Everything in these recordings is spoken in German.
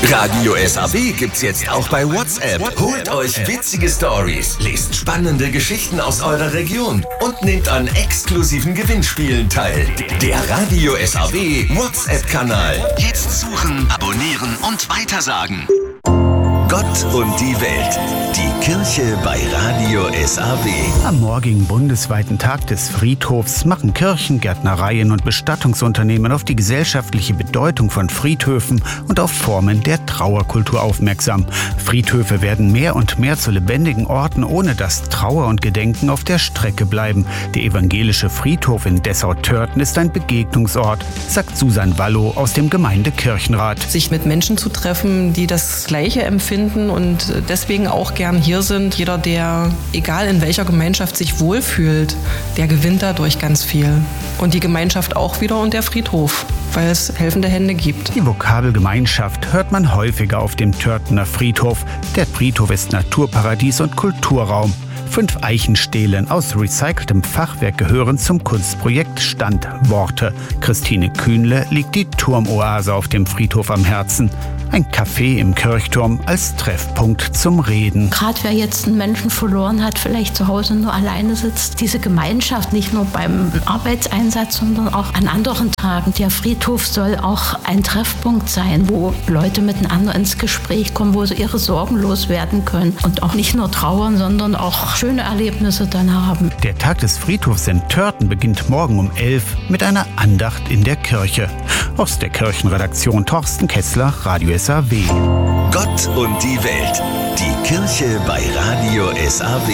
Radio SAW gibt's jetzt auch bei WhatsApp. Holt euch witzige Stories, lest spannende Geschichten aus eurer Region und nehmt an exklusiven Gewinnspielen teil. Der Radio SAW WhatsApp-Kanal. Jetzt suchen, abonnieren und weitersagen. Gott und die Welt. Die Kirche bei Radio SAW. Am morgigen bundesweiten Tag des Friedhofs machen Kirchen, Gärtnereien und Bestattungsunternehmen auf die gesellschaftliche Bedeutung von Friedhöfen und auf Formen der Trauerkultur aufmerksam. Friedhöfe werden mehr und mehr zu lebendigen Orten, ohne dass Trauer und Gedenken auf der Strecke bleiben. Der evangelische Friedhof in Dessau-Törten ist ein Begegnungsort, sagt Susan Wallow aus dem Gemeindekirchenrat. Sich mit Menschen zu treffen, die das Gleiche empfinden und deswegen auch gern hier sind. Jeder, der, egal in welcher Gemeinschaft, sich wohlfühlt, der gewinnt dadurch ganz viel. Und die Gemeinschaft auch wieder und der Friedhof, weil es helfende Hände gibt. Die Vokabel Gemeinschaft hört man häufiger auf dem Törtener Friedhof. Der Friedhof ist Naturparadies und Kulturraum. 5 Eichenstelen aus recyceltem Fachwerk gehören zum Kunstprojekt Standworte. Christine Kühnle liegt die Turmoase auf dem Friedhof am Herzen. Ein Café im Kirchturm als Treffpunkt zum Reden. Gerade wer jetzt einen Menschen verloren hat, vielleicht zu Hause nur alleine sitzt, diese Gemeinschaft nicht nur beim Arbeitseinsatz, sondern auch an anderen Tagen. Der Friedhof soll auch ein Treffpunkt sein, wo Leute miteinander ins Gespräch kommen, wo sie ihre Sorgen loswerden können und auch nicht nur trauern, sondern auch schöne Erlebnisse dann haben. Der Tag des Friedhofs in Törten beginnt morgen um 11 mit einer Andacht in der Kirche. Aus der Kirchenredaktion Thorsten Kessler, Radio SAW. Gott und die Welt. Die Kirche bei Radio SAW.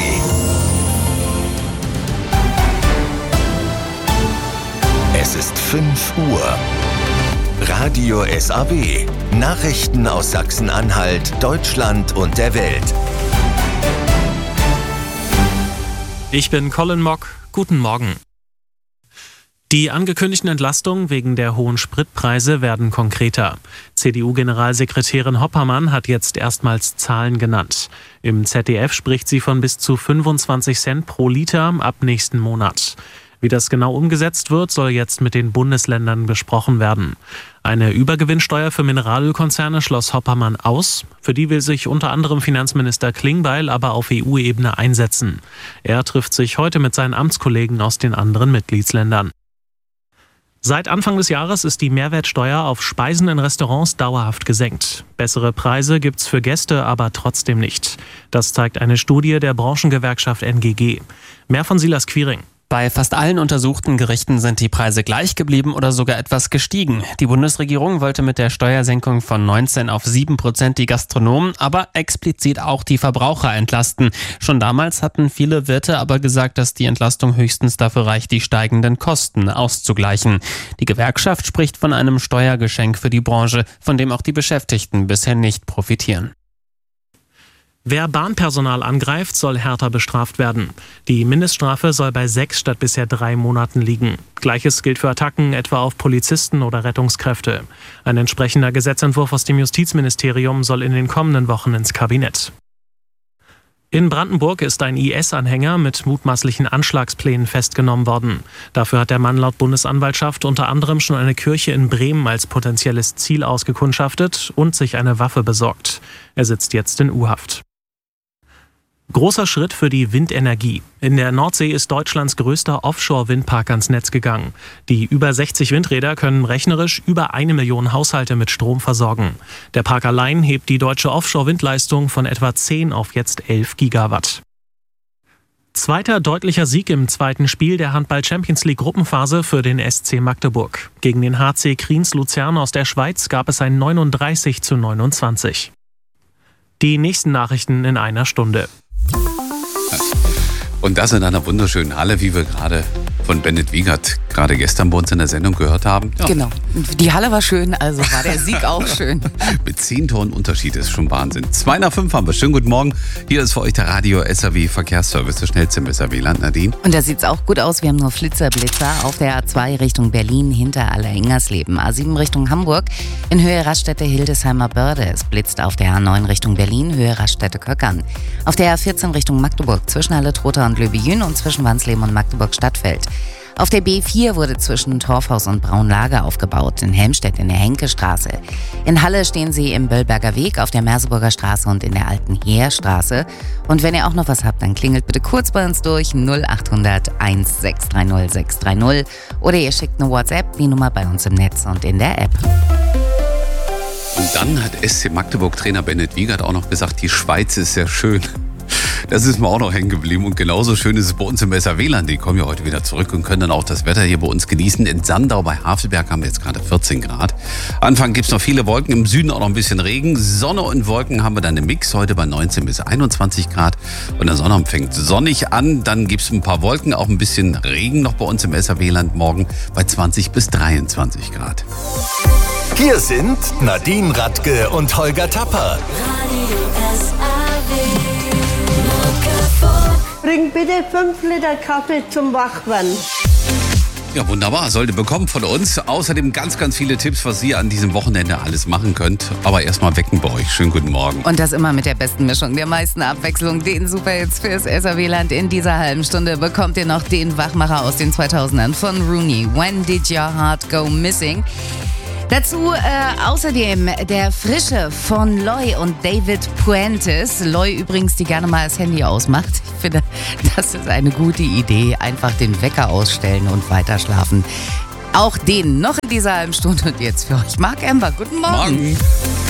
Es ist 5 Uhr. Radio SAW. Nachrichten aus Sachsen-Anhalt, Deutschland und der Welt. Ich bin Colin Mock. Guten Morgen. Die angekündigten Entlastungen wegen der hohen Spritpreise werden konkreter. CDU-Generalsekretärin Hoppermann hat jetzt erstmals Zahlen genannt. Im ZDF spricht sie von bis zu 25 Cent pro Liter ab nächsten Monat. Wie das genau umgesetzt wird, soll jetzt mit den Bundesländern besprochen werden. Eine Übergewinnsteuer für Mineralölkonzerne schloss Hoppermann aus. Für die will sich unter anderem Finanzminister Klingbeil aber auf EU-Ebene einsetzen. Er trifft sich heute mit seinen Amtskollegen aus den anderen Mitgliedsländern. Seit Anfang des Jahres ist die Mehrwertsteuer auf Speisen in Restaurants dauerhaft gesenkt. Bessere Preise gibt's für Gäste aber trotzdem nicht. Das zeigt eine Studie der Branchengewerkschaft NGG. Mehr von Silas Quiring. Bei fast allen untersuchten Gerichten sind die Preise gleich geblieben oder sogar etwas gestiegen. Die Bundesregierung wollte mit der Steuersenkung von 19 auf 7% die Gastronomen, aber explizit auch die Verbraucher entlasten. Schon damals hatten viele Wirte aber gesagt, dass die Entlastung höchstens dafür reicht, die steigenden Kosten auszugleichen. Die Gewerkschaft spricht von einem Steuergeschenk für die Branche, von dem auch die Beschäftigten bisher nicht profitieren. Wer Bahnpersonal angreift, soll härter bestraft werden. Die Mindeststrafe soll bei 6 statt bisher 3 Monaten liegen. Gleiches gilt für Attacken etwa auf Polizisten oder Rettungskräfte. Ein entsprechender Gesetzentwurf aus dem Justizministerium soll in den kommenden Wochen ins Kabinett. In Brandenburg ist ein IS-Anhänger mit mutmaßlichen Anschlagsplänen festgenommen worden. Dafür hat der Mann laut Bundesanwaltschaft unter anderem schon eine Kirche in Bremen als potenzielles Ziel ausgekundschaftet und sich eine Waffe besorgt. Er sitzt jetzt in U-Haft. Großer Schritt für die Windenergie. In der Nordsee ist Deutschlands größter Offshore-Windpark ans Netz gegangen. Die über 60 Windräder können rechnerisch über 1 Million Haushalte mit Strom versorgen. Der Park allein hebt die deutsche Offshore-Windleistung von etwa 10 auf jetzt 11 Gigawatt. Zweiter deutlicher Sieg im zweiten Spiel der Handball-Champions-League-Gruppenphase für den SC Magdeburg. Gegen den HC Kriens Luzern aus der Schweiz gab es ein 39:29. Die nächsten Nachrichten in einer Stunde. Und das in einer wunderschönen Halle, wie wir gerade von Bennett Wiegert gerade gestern bei uns in der Sendung gehört haben. Ja. Genau. Die Halle war schön, also war der Sieg auch schön. Mit 10 Toren Unterschied ist schon Wahnsinn. 2 nach 5 haben wir. Schönen guten Morgen. Hier ist für euch der Radio SAW Verkehrsservice, der schnellste im SAW-Land. Nadine. Und da sieht's auch gut aus. Wir haben nur Blitzer auf der A2 Richtung Berlin hinter Allerhingersleben. A7 Richtung Hamburg in Höhe Raststätte Hildesheimer Börde. Es blitzt auf der A9 Richtung Berlin, Höhe Raststätte Köckern. Auf der A14 Richtung Magdeburg zwischen Halle Trotha und Löbejün und zwischen Wansleben und Magdeburg Stadtfeld. Auf der B4 wurde zwischen Torfhaus und Braunlage aufgebaut, in Helmstedt in der Henkestraße. In Halle stehen sie im Böllberger Weg, auf der Merseburger Straße und in der Alten Heerstraße. Und wenn ihr auch noch was habt, dann klingelt bitte kurz bei uns durch 0800 1630 630 oder ihr schickt eine WhatsApp, die Nummer bei uns im Netz und in der App. Und dann hat SC Magdeburg-Trainer Bennett Wiegert auch noch gesagt, die Schweiz ist sehr schön. Das ist mir auch noch hängen geblieben. Und genauso schön ist es bei uns im SR-WLAN. Die kommen ja heute wieder zurück und können dann auch das Wetter hier bei uns genießen. In Sandau bei Havelberg haben wir jetzt gerade 14 Grad. Anfang gibt es noch viele Wolken, im Süden auch noch ein bisschen Regen. Sonne und Wolken haben wir dann im Mix, heute bei 19 bis 21 Grad. Und der Sonnabend fängt sonnig an, dann gibt es ein paar Wolken, auch ein bisschen Regen noch bei uns im SR-WLAN morgen bei 20 bis 23 Grad. Hier sind Nadine Radke und Holger Tapper. Bring bitte 5 Liter Kaffee zum Wachwerden. Ja, wunderbar. Sollte bekommen von uns. Außerdem ganz, ganz viele Tipps, was ihr an diesem Wochenende alles machen könnt. Aber erstmal wecken bei euch. Schönen guten Morgen. Und das immer mit der besten Mischung, der meisten Abwechslung, den Superhits fürs SR-WLAN. In dieser halben Stunde bekommt ihr noch den Wachmacher aus den 2000ern von Rooney. When Did Your Heart Go Missing? Dazu außerdem der Frische von Loy und David Puentes. Loy übrigens, die gerne mal das Handy ausmacht. Ich finde, das ist eine gute Idee. Einfach den Wecker ausstellen und weiterschlafen. Auch den noch in dieser halben Stunde. Und jetzt für euch Marc Ember. Guten Morgen.